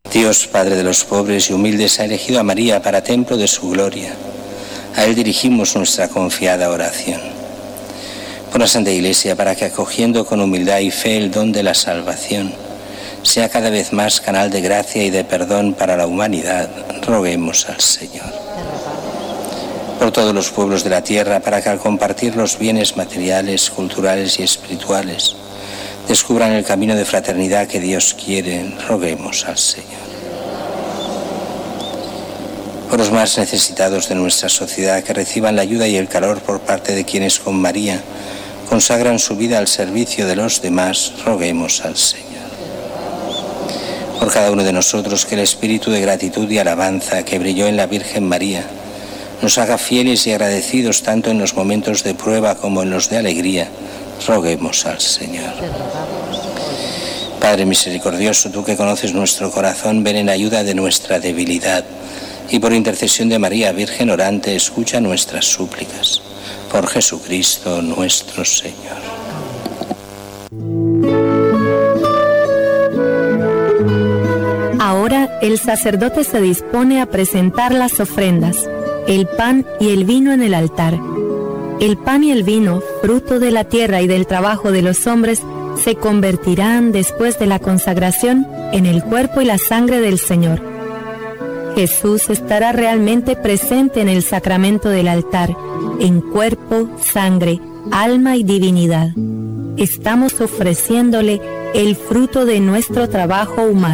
Dios, Padre de los pobres y humildes, ha elegido a María para templo de su gloria. A Él dirigimos nuestra confiada oración. Por la Santa Iglesia, para que acogiendo con humildad y fe el don de la salvación, sea cada vez más canal de gracia y de perdón para la humanidad, roguemos al Señor. Por todos los pueblos de la tierra, para que al compartir los bienes materiales, culturales y espirituales, descubran el camino de fraternidad que Dios quiere, roguemos al Señor. Por los más necesitados de nuestra sociedad, que reciban la ayuda y el calor por parte de quienes con María consagran su vida al servicio de los demás, roguemos al Señor. Por cada uno de nosotros, que el espíritu de gratitud y alabanza que brilló en la Virgen María nos haga fieles y agradecidos tanto en los momentos de prueba como en los de alegría, roguemos al Señor. Padre misericordioso, tú que conoces nuestro corazón, ven en ayuda de nuestra debilidad y por intercesión de María, Virgen orante, escucha nuestras súplicas. Por Jesucristo nuestro Señor. Ahora el sacerdote se dispone a presentar las ofrendas, el pan y el vino en el altar. El pan y el vino, fruto de la tierra y del trabajo de los hombres, se convertirán después de la consagración en el cuerpo y la sangre del Señor. Jesús estará realmente presente en el sacramento del altar, en cuerpo, sangre, alma y divinidad. Estamos ofreciéndole el fruto de nuestro trabajo humano.